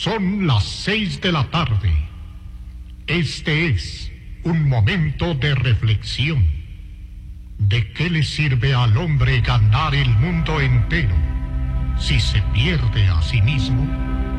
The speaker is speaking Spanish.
Son las 6 de la tarde. Este es un momento de reflexión. ¿De qué le sirve al hombre ganar el mundo entero si se pierde a sí mismo?